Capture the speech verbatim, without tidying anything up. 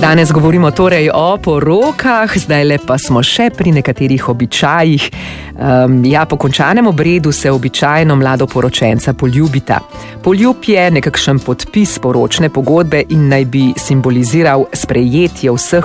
Danes govorimo torej o porokah, zdajle pa smo še pri nekaterih običajih. Um, ja, po končanem obredu se običajno mladoporočenca poljubita. Poljub je nekakšen podpis poročne pogodbe in naj bi simboliziral sprejetje vseh